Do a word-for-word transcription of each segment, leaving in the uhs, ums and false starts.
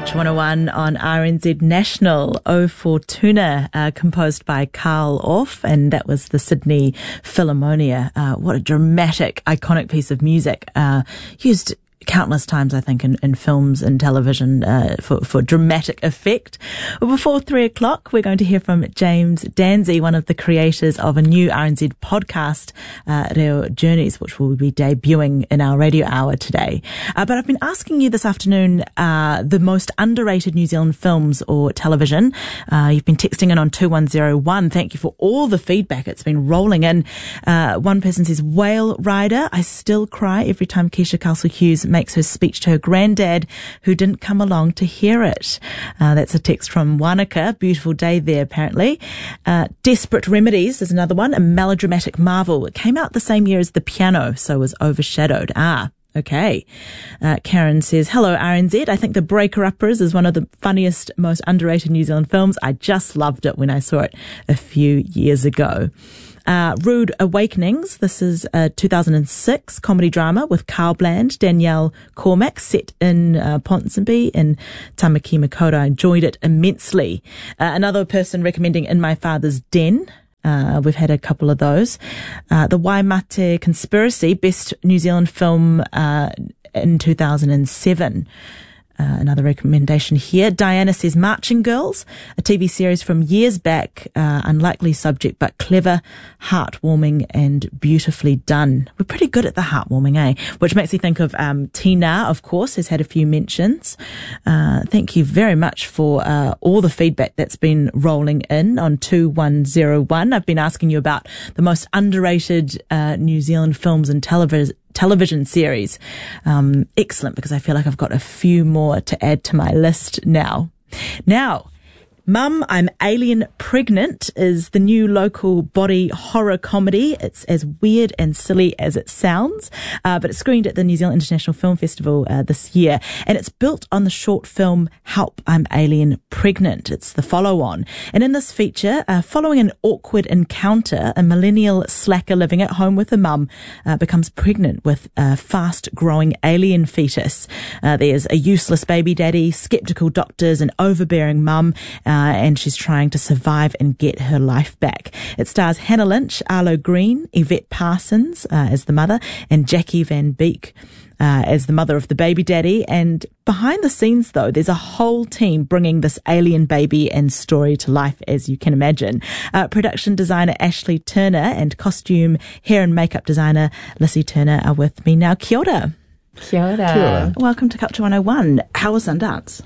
Culture one oh one on R N Z National. O Fortuna, uh, composed by Carl Orff, and that was the Sydney Philharmonia. Uh, what a dramatic, iconic piece of music. Uh, used countless times, I think, in, in films and television uh, for, for dramatic effect. Well, before three o'clock, we're going to hear from James Danzy, one of the creators of a new R N Z podcast, uh, Reo Journeys, which will be debuting in our radio hour today. Uh, but I've been asking you this afternoon uh, the most underrated New Zealand films or television. Uh, you've been texting in on two one zero one. Thank you for all the feedback. It's been rolling in. Uh, one person says, Whale Rider. I still cry every time Keisha Castle-Hughes makes her speech to her granddad who didn't come along to hear it. Uh, that's a text from Wanaka. Beautiful day there, apparently. Uh, Desperate Remedies is another one, a melodramatic marvel. It came out the same year as The Piano, so was overshadowed. Ah, okay. Uh, Karen says, hello, R N Z. I think The Breaker-Uppers is one of the funniest, most underrated New Zealand films. I just loved it when I saw it a few years ago. Uh, Rude Awakenings. This is a two thousand six comedy drama with Carl Bland, Danielle Cormack, set in uh, Ponsonby in Tamaki Makaurau. I enjoyed it immensely. Uh, another person recommending In My Father's Den. Uh, we've had a couple of those. Uh, the Waimate Conspiracy, best New Zealand film uh, in two thousand seven. Uh, another recommendation here. Diana says Marching Girls, a T V series from years back, uh, unlikely subject, but clever, heartwarming and beautifully done. We're pretty good at the heartwarming, eh? Which makes me think of um, Tina, of course, has had a few mentions. Uh, thank you very much for uh, all the feedback that's been rolling in on two one zero one. I've been asking you about the most underrated uh, New Zealand films and television television series. Um, excellent, because I feel like I've got a few more to add to my list now. Now, Mum, I'm Alien Pregnant is the new local body horror comedy. It's as weird and silly as it sounds, uh, but it's screened at the New Zealand International Film Festival uh, this year, and it's built on the short film Help, I'm Alien Pregnant. It's the follow-on. And in this feature, uh, following an awkward encounter, a millennial slacker living at home with a mum uh, becomes pregnant with a fast-growing alien fetus. Uh, there's a useless baby daddy, skeptical doctors, an overbearing mum, uh, Uh, and she's trying to survive and get her life back. It stars Hannah Lynch, Arlo Green, Yvette Parsons uh, as the mother, and Jackie Van Beek uh, as the mother of the baby daddy. And behind the scenes, though, there's a whole team bringing this alien baby and story to life, as you can imagine. Uh, production designer Ashley Turner and costume, hair and makeup designer Lissy Turner are with me now. Kia ora. Kia ora. Kia ora. Welcome to Culture one oh one. How was Sundance?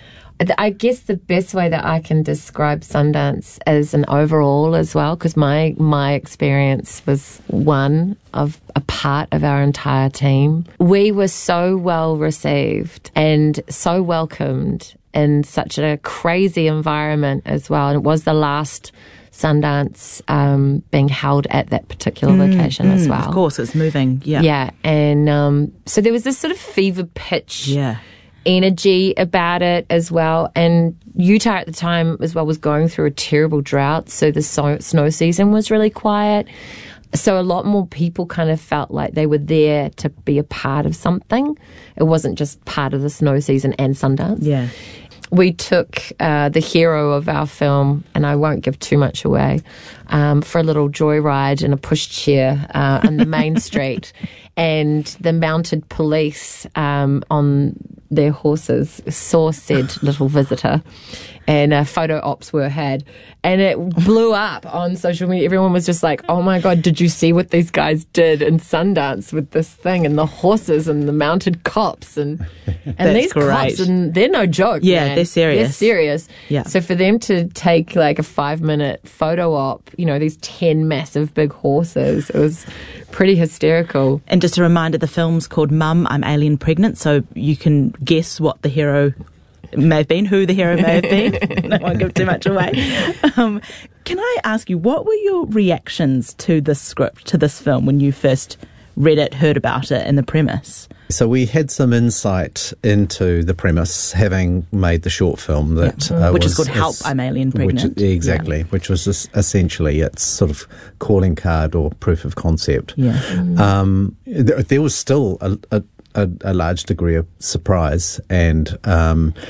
I guess the best way that I can describe Sundance as an overall as well, because my my experience was one of a part of our entire team. We were so well received and so welcomed in such a crazy environment as well. And it was the last Sundance um, being held at that particular mm, location mm, as well. Of course, it's moving. Yeah. Yeah. And um, so there was this sort of fever pitch. Yeah. energy about it as well. And Utah at the time as well was going through a terrible drought, so the so- snow season was really quiet. So a lot more people kind of felt like they were there to be a part of something. It wasn't just part of the snow season and Sundance. Yeah. We took uh, the hero of our film, and I won't give too much away, um, for a little joyride in a pushchair uh, on the main street. And the mounted police um, on their horses saw said little visitor, and uh, photo ops were had, and it blew up on social media. Everyone was just like, oh my God, did you see what these guys did in Sundance with this thing, and the horses and the mounted cops, and and these great. cops, and they're no joke. Yeah, man. they're serious. They're serious. Yeah. So for them to take like a five minute photo op, you know, these ten massive big horses, it was pretty hysterical. And just a reminder, the film's called Mum, I'm Alien Pregnant, so you can guess what the hero may have been, who the hero may have been. I won't give too much away. Um, can I ask you, what were your reactions to this script, to this film, when you first read it, heard about it and the premise? So we had some insight into the premise, having made the short film that yeah. uh, which was, is called Help, is, I'm Alien Pregnant. Which, exactly, yeah. which was es- essentially its sort of calling card or proof of concept. Yeah. Mm. Um, there, there was still a, a, a, a large degree of surprise and um,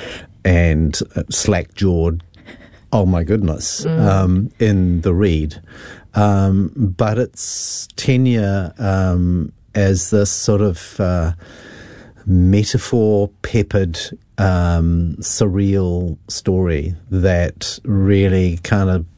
and slack-jawed, oh my goodness, mm. um, in the read. Um, but its tenure um, as this sort of uh, metaphor-peppered, um, surreal story that really kind of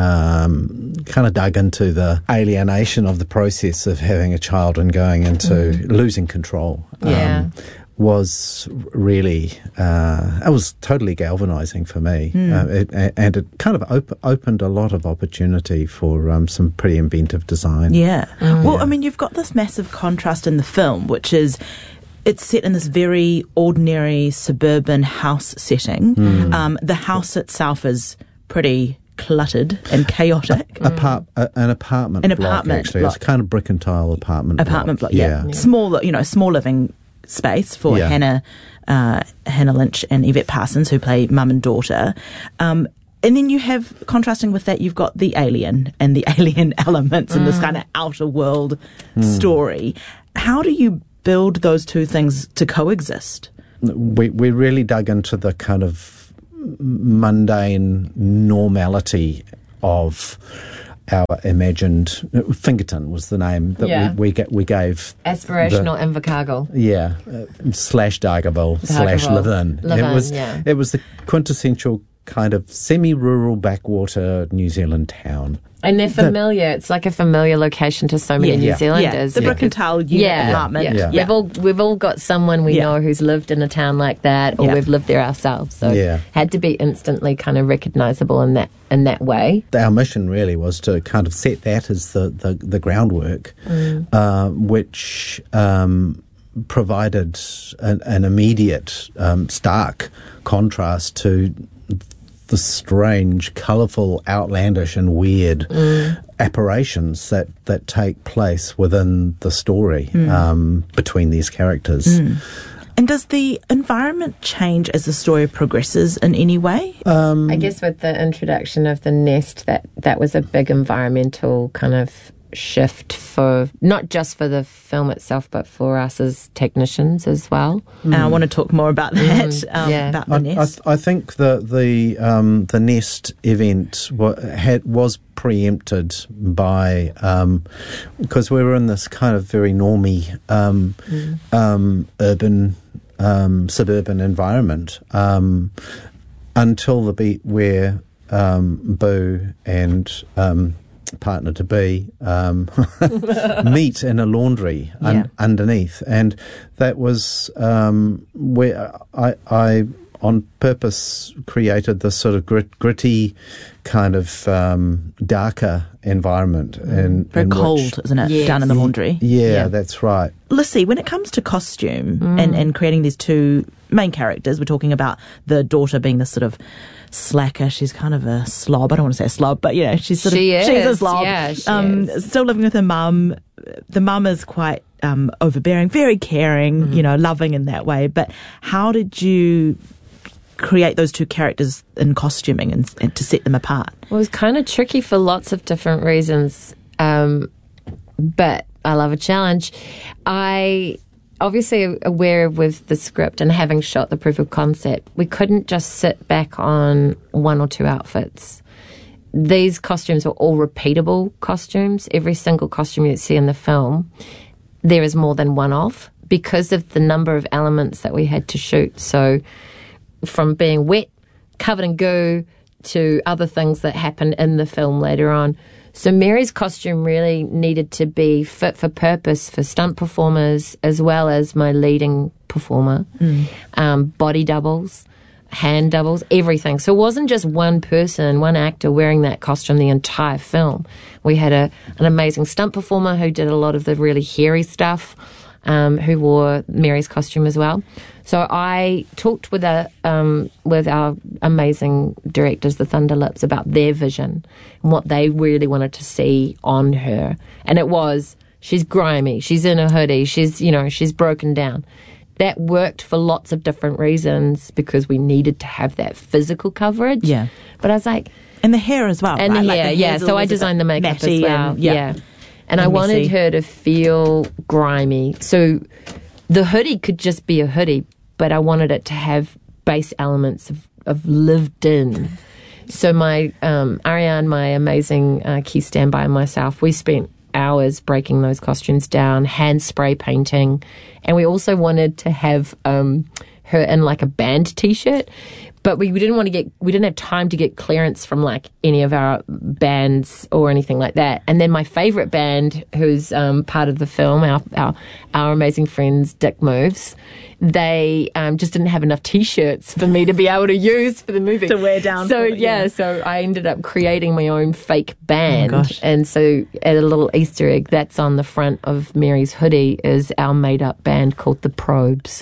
um, kind of dug into the alienation of the process of having a child and going into mm. losing control. Yeah. Um, was really, uh, it was totally galvanising for me. Mm. Uh, it, and it kind of op- opened a lot of opportunity for um, some pretty inventive design. Yeah. Mm. Well, yeah. I mean, you've got this massive contrast in the film, which is it's set in this very ordinary suburban house setting. Mm. Um, the house itself is pretty cluttered and chaotic. A, apart, a, an apartment an block, apartment actually. block. It's kind of brick and tile apartment block. Apartment block, yeah. yeah. Small, you know, small living space for yeah. Hannah uh, Hannah Lynch and Yvette Parsons, who play mum and daughter. Um, and then you have, contrasting with that, you've got the alien and the alien elements mm. in this kind of outer world mm. story. How do you build those two things to coexist? We we really dug into the kind of mundane normality of our imagined Fingerton was the name that yeah. we we, get, we gave aspirational the, Invercargill. Yeah, uh, slash Dargaville slash Levin. Levin. It was yeah. it was the quintessential kind of semi-rural backwater New Zealand town. And they're familiar. The, it's like a familiar location to so many yeah, New yeah. Zealanders. Yeah, the brick and tile unit yeah, apartment. Yeah. Yeah. Yeah. We've all we've all got someone we yeah. know who's lived in a town like that, or yeah. we've lived there ourselves. So yeah. had to be instantly kind of recognisable in that in that way. Our mission really was to kind of set that as the the, the groundwork, mm. uh, which um, provided an, an immediate um, stark contrast to the strange, colourful, outlandish and weird mm. apparitions that, that take place within the story mm. um, between these characters. Mm. And does the environment change as the story progresses in any way? Um, I guess with the introduction of the nest, that, that was a big environmental kind of shift for not just for the film itself, but for us as technicians as well. Mm. Uh, I want to talk more about that. Mm. Um, yeah. about the I, nest. I, I think the the um, the nest event wa- had was preempted by um, because we were in this kind of very normie um, mm. um, urban um, suburban environment um, until the beat where um, Boo and um, partner to be um, meet in a laundry un- yeah. underneath, and that was um, where I, I on purpose created this sort of grit, gritty kind of um, darker environment. Mm. In, Very in cold, which, isn't it, yes. down in the laundry? Yeah, yeah. that's right. Lissy, when it comes to costume mm. and, and creating these two main characters, we're talking about the daughter being this sort of slacker. She's kind of a slob. I don't want to say a slob, but yeah, she's sort she of is. she's a slob. Yeah, she um, is. Still living with her mum. The mum is quite um, overbearing, very caring, mm. you know, loving in that way. But how did you create those two characters in costuming and, and to set them apart? Well, it was kind of tricky for lots of different reasons, um, but I love a challenge. I obviously aware with the script and having shot the proof of concept, we couldn't just sit back on one or two outfits. These costumes were all repeatable costumes. Every single costume you see in the film, there is more than one of because of the number of elements that we had to shoot. So from being wet, covered in goo, to other things that happen in the film later on. So Mary's costume really needed to be fit for purpose for stunt performers as well as my leading performer. Mm. Um, body doubles, hand doubles, everything. So it wasn't just one person, one actor wearing that costume the entire film. We had a an amazing stunt performer who did a lot of the really hairy stuff, um, who wore Mary's costume as well. So I talked with a, um, with our amazing directors, the Thunderlips, about their vision and what they really wanted to see on her. And it was, she's grimy, she's in a hoodie, she's, you know, she's broken down. That worked for lots of different reasons because we needed to have that physical coverage. Yeah. But I was like... And the hair as well, And right? the like hair, the yeah. So I designed the makeup as well. And, yeah. yeah. And, and I wanted messy. her to feel grimy. So... the hoodie could just be a hoodie, but I wanted it to have base elements have, have lived in. So my um, Ariane, my amazing uh, key standby, and myself, we spent hours breaking those costumes down, hand spray painting, and we also wanted to have um, her in like a band T-shirt. But we, we didn't want to get, we didn't have time to get clearance from like any of our bands or anything like that. And then my favourite band, who's um, part of the film, our, our our amazing friends, Dick Moves, they um, just didn't have enough T-shirts for me to be able to use for the movie. To wear down. So, it, yeah, yeah, so I ended up creating my own fake band. Oh my gosh. And so at a little Easter egg, that's on the front of Mary's hoodie, is our made-up band called The Probes,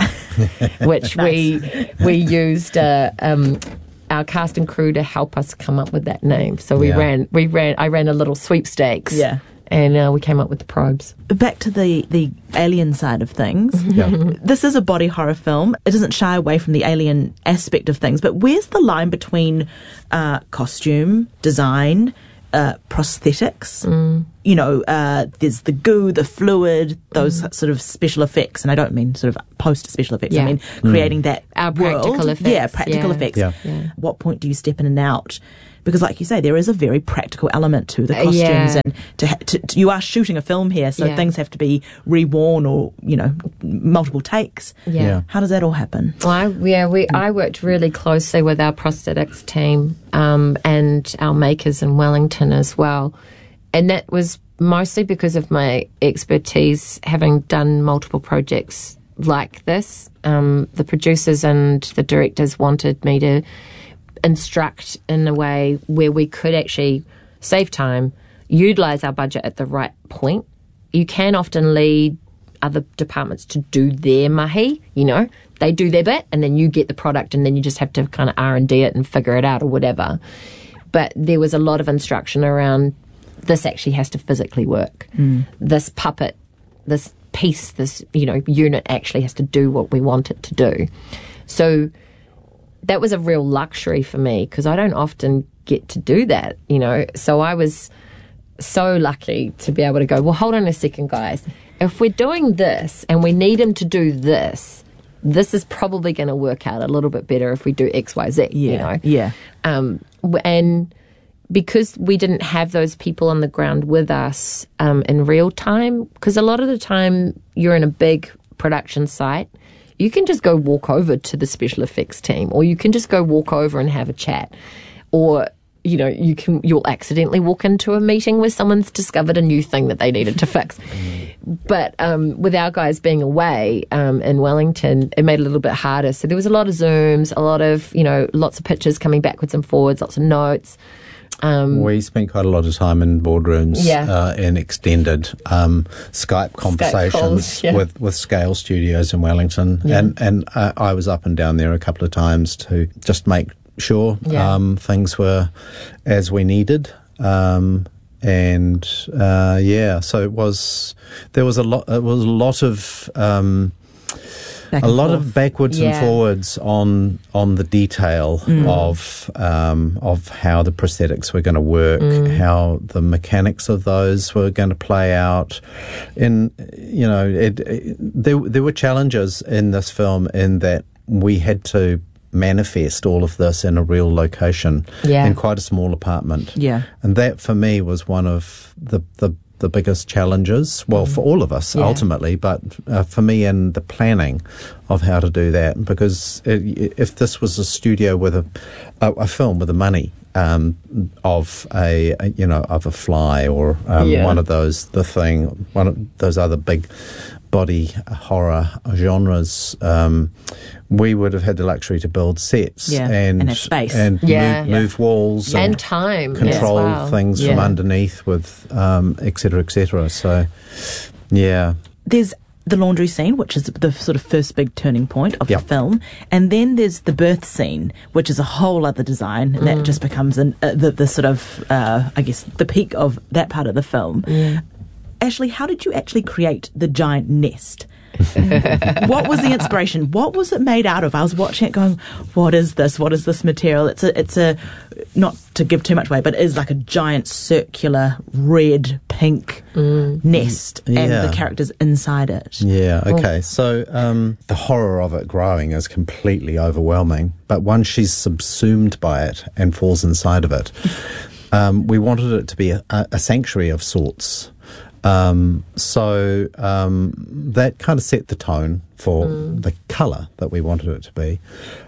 which nice. we we used... Uh, Um, our cast and crew to help us come up with that name. So we yeah. ran, we ran, I ran a little sweepstakes. Yeah. And uh, we came up with The Probes. Back to the, the alien side of things. Yeah. This is a body horror film. It doesn't shy away from the alien aspect of things, but where's the line between uh, costume, design, uh, prosthetics? Mm. You know, uh, there's the goo, the fluid, those mm. sort of special effects. And I don't mean sort of post special effects. Yeah. I mean creating mm. that Our world. practical effects. Yeah, practical yeah. effects. Yeah. Yeah. What point do you step in and out? Because, like you say, there is a very practical element to the Uh, costumes, yeah. and to, ha- to, to you are shooting a film here, so Yeah. things have to be reworn or you know multiple takes. Yeah. Yeah. How does that all happen? Well, I, yeah, we I worked really closely with our prosthetics team um, and our makers in Wellington as well, and that was mostly because of my expertise, having done multiple projects like this. Um, the producers and the directors wanted me to instruct in a way where we could actually save time, utilise our budget at the right point. You can often lead other departments to do their mahi, you know, they do their bit and then you get the product and then you just have to kind of R and D it and figure it out or whatever. But there was a lot of instruction around this actually has to physically work. Mm. This puppet, this piece, this, you know, unit actually has to do what we want it to do. So that was a real luxury for me because I don't often get to do that, you know. So I was so lucky to be able to go, well, hold on a second, guys. If we're doing this and we need him to do this, this is probably going to work out a little bit better if we do X, Y, Z, Yeah, you know. yeah. Um, and because we didn't have those people on the ground with us um, in real time, because a lot of the time you're in a big production site, you can just go walk over to the special effects team, or you can just go walk over and have a chat, or you know you can you'll accidentally walk into a meeting where someone's discovered a new thing that they needed to fix. But um, with our guys being away um, in Wellington, it made it a little bit harder. So there was a lot of Zooms, a lot of you know lots of pictures coming backwards and forwards, lots of notes. Um, we spent quite a lot of time in boardrooms yeah. uh, and extended um, Skype conversations Skype calls, yeah. with, with Scale Studios in Wellington. Yeah. And, and uh, I was up and down there a couple of times to just make sure Yeah. um, things were as we needed. Um, and uh, yeah, so it was, there was a lot, it was a lot of... Um, Back a and lot forth. of backwards Yeah. and forwards on on the detail Mm. of um, of how the prosthetics were going to work, Mm. how the mechanics of those were going to play out. And you know, it, it, there there were challenges in this film in that we had to manifest all of this in a real location Yeah. in quite a small apartment. Yeah. And that for me was one of the the the biggest challenges, well, for all of us Yeah. ultimately, but uh, for me in the planning of how to do that, because it, if this was a studio with a, a, a film with the money um, of a, a, you know, of a Fly or um, Yeah. one of those, The Thing, one of those other big body horror genres, um, we would have had the luxury to build sets Yeah, and and have space. and Yeah. move, Yeah. move walls and time control as well. things Yeah. from underneath with um, et cetera, et cetera. So, yeah. There's the laundry scene, which is the sort of first big turning point of Yep. the film, and then there's the birth scene, which is a whole other design Mm. that just becomes an, uh, the the sort of uh, I guess the peak of that part of the film. Yeah. Ashley, how did you actually create the giant nest? What was the inspiration? What was it made out of? I was watching it going, what is this? What is this material? It's a, it's a, not to give too much away, but it is like a giant circular red, pink mm. nest and yeah. the characters inside it. Yeah, okay. Oh. So um, the horror of it growing is completely overwhelming, but once she's subsumed by it and falls inside of it, um, we wanted it to be a, a sanctuary of sorts. Um, so um, that kind of set the tone for mm. the colour that we wanted it to be,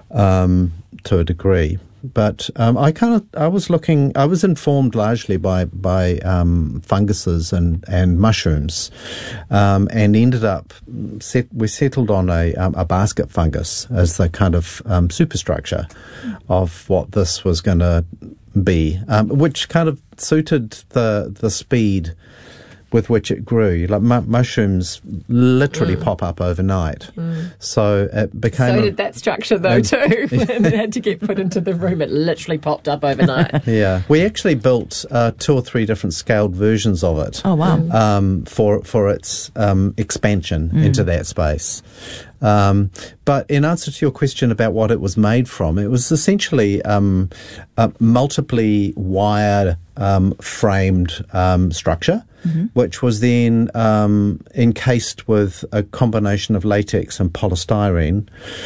um, to a degree. But um, I kind of I was looking I was informed largely by by um, funguses and and mushrooms, um, and ended up set, we settled on a um, a basket fungus as the kind of um, superstructure of what this was going to be, um, which kind of suited the the speed with which it grew. Like mu- mushrooms literally mm. pop up overnight. Mm. So it became... So a, did that structure though um, too. When it had to get put into the room, it literally popped up overnight. Yeah. We actually built uh, two or three different scaled versions of it. Oh, wow. Um, for, for its um, expansion mm. into that space. Um, but in answer to your question about what it was made from, it was essentially um, a multiply wired um, framed um, structure, mm-hmm. which was then um, encased with a combination of latex and polystyrene,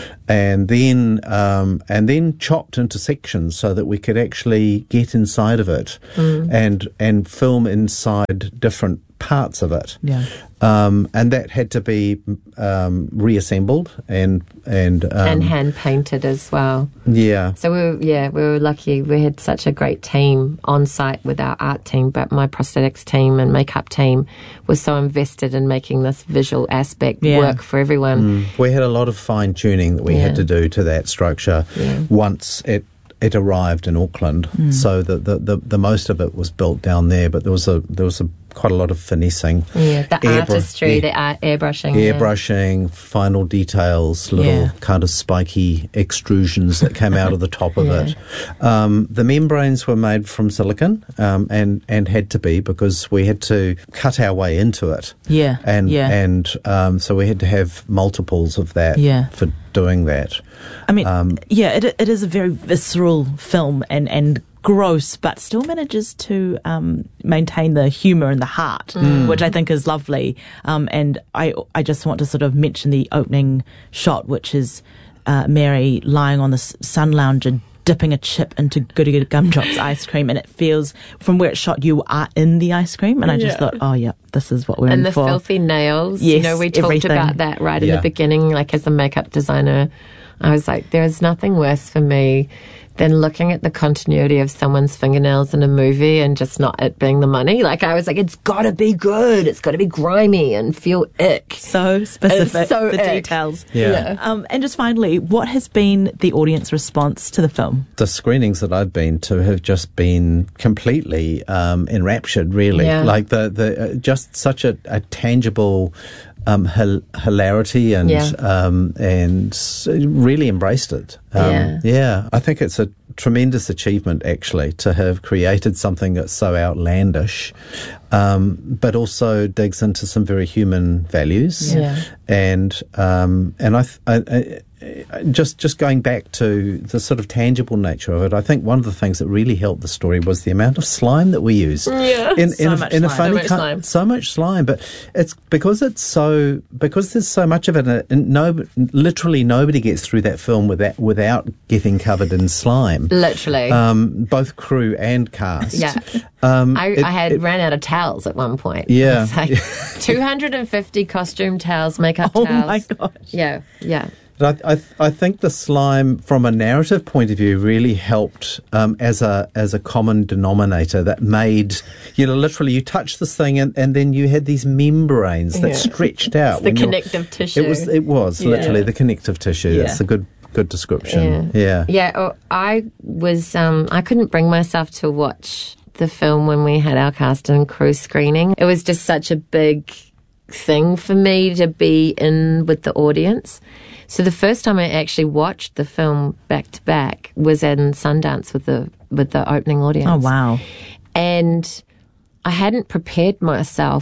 and then um, and then chopped into sections so that we could actually get inside of it mm. and and film inside different parts of it. Yeah. Um, and that had to be um, reassembled and and um, and hand painted as well. Yeah. So we were, yeah we were lucky. We had such a great team on site with our art team, but my prosthetics team and makeup team was so invested in making this visual aspect yeah. work for everyone. Mm. We had a lot of fine tuning that we yeah. had to do to that structure yeah. once it. It arrived in Auckland, mm. so the, the, the, the most of it was built down there. But there was a there was a quite a lot of finessing. Yeah, the airbr- artistry, air, the art, airbrushing, airbrushing, yeah. final details, little yeah. kind of spiky extrusions that came out of the top of yeah. it. Um, the membranes were made from silicon, um, and and had to be because we had to cut our way into it. Yeah, and yeah. and um, so we had to have multiples of that. Yeah. for doing that. I mean, um, yeah, it it is a very visceral film and, and gross, but still manages to um, maintain the humour and the heart, mm. which I think is lovely. Um, and I I just want to sort of mention the opening shot, which is uh, Mary lying on the sun lounger dipping a chip into Goody Goody Gumdrops ice cream, and it feels, from where it's shot, you are in the ice cream, and I just yeah. thought, oh yeah, this is what we're and in the for. Filthy nails. Yes, you know, we talked everything. about that right yeah. in the beginning, like as a makeup designer. I was like, there is nothing worse for me than looking at the continuity of someone's fingernails in a movie and just not it being the money. Like, I was like, it's got to be good. It's got to be grimy and feel ick. So specific, it's so the ick. details. Yeah. yeah. Um, and just finally, what has been the audience response to the film? The screenings that I've been to have just been completely um, enraptured, really. Yeah. Like, the, the uh, just such a, a tangible... Um, hil- hilarity and yeah. um, and really embraced it. Um, yeah. yeah, I think it's a tremendous achievement actually to have created something that's so outlandish, um, but also digs into some very human values. Yeah. And um, and I, th- I, I just just going back to the sort of tangible nature of it, I think one of the things that really helped the story was the amount of slime that we used. Yeah, in, so in, a, much in a slime. funny so much co- slime. so much slime, but it's because it's so because there's so much of it. And, and no, literally nobody gets through that film without without getting covered in slime. Literally, um, both crew and cast. Yeah. Um, I, it, I had it, ran out of towels at one point. Yeah. Like two hundred fifty costume towels, makeup Oh towels. my gosh. Yeah, yeah. But I, I, I think the slime, from a narrative point of view, really helped um, as a as a common denominator that made, you know, literally you touch this thing and, and then you had these membranes that Yeah. stretched out. It's the when you're- connective tissue. It was it was Yeah. literally the connective tissue. Yeah. That's a good good description. Yeah. Yeah, oh, I was, um, I couldn't bring myself to watch the film when we had our cast and crew screening. It was just such a big thing for me to be in with the audience. So the first time I actually watched the film back to back was in Sundance with the with the opening audience. Oh, wow. And I hadn't prepared myself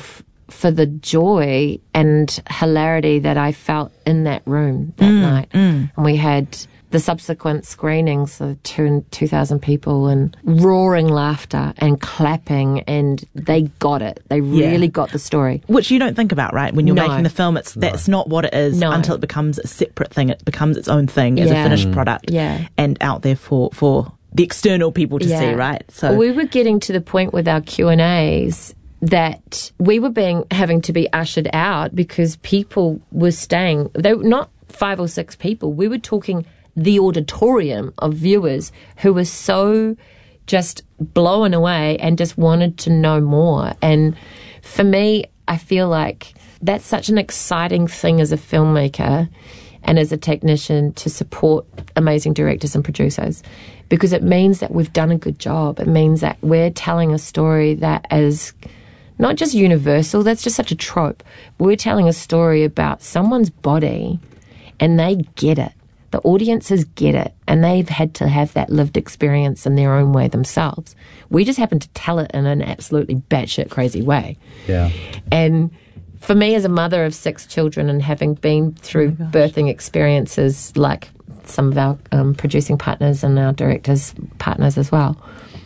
for the joy and hilarity that I felt in that room that Mm, night. mm. And we had the subsequent screenings of two, two thousand people and roaring laughter and clapping, and they got it. They Yeah. really got the story. Which you don't think about, right? When you're No. making the film, it's that's not what it is No. until it becomes a separate thing. It becomes its own thing as a Yeah. finished product, Yeah. and out there for for the external people to see, right? So we were getting to the point with our Q and A's that we were being having to be ushered out because people were staying. They were not five or six people. We were talking the auditorium of viewers who were so just blown away and just wanted to know more. And for me, I feel like that's such an exciting thing as a filmmaker and as a technician to support amazing directors and producers, because it means that we've done a good job. It means that we're telling a story that is not just universal, that's just such a trope. We're telling a story about someone's body and they get it. The audiences get it, and they've had to have that lived experience in their own way themselves. We just happen to tell it in an absolutely batshit crazy way. Yeah. And for me, as a mother of six children and having been through birthing experiences like some of our um, producing partners and our directors' partners as well,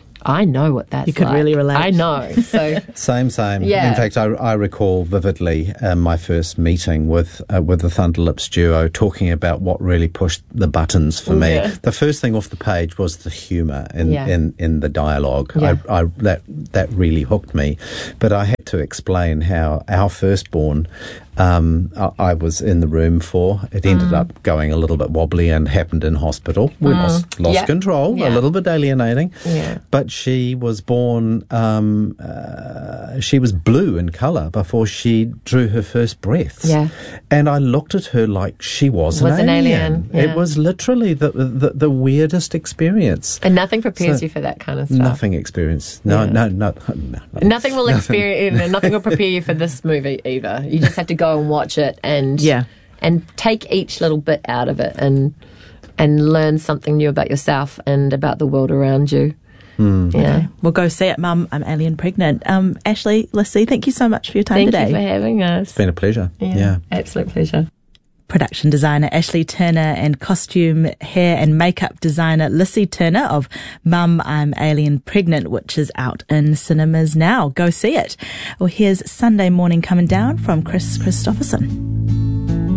I know what that's like. You could really relate. I know. So Same, same. Yeah. In fact, I, I recall vividly um, my first meeting with uh, with the Thunderlips duo, talking about what really pushed the buttons for me. Yeah. The first thing off the page was the humour in, Yeah. in, in the dialogue. Yeah. I, I, that that really hooked me. But I had to explain how our firstborn, um, I, I was in the room for. It ended Mm. up going a little bit wobbly and happened in hospital. We lost, lost Yeah. control, Yeah. a little bit alienating. Yeah. But she was born, um, uh, she was blue in colour before she drew her first breaths. Yeah. And I looked at her like she was, Was an an alien. alien, yeah. It was literally the, the, the weirdest experience. and nothing prepares So, you for that kind of stuff. Nothing experience. No, Yeah. no, no, no, no. Nothing will experience, and nothing will prepare you for this movie either. You just have to go and watch it and Yeah. and take each little bit out of it and and learn something new about yourself and about the world around you. Mm. Yeah. we'll go see it. Mum, I'm alien pregnant. Um, Ashley, Lissy, thank you so much for your time Thank today. you for having us. It's been a pleasure. Yeah. Absolute pleasure. Production designer Ashley Turner and costume, hair and makeup designer Lissy Turner of Mum, I'm Alien Pregnant, which is out in cinemas now. Go see it. Well, here's Sunday Morning Coming Down from Chris Christopherson.